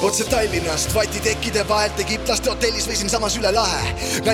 otse Tallinnast, vatitekkide vahelt Egiptlaste hotellis või siinsamas üle lahe.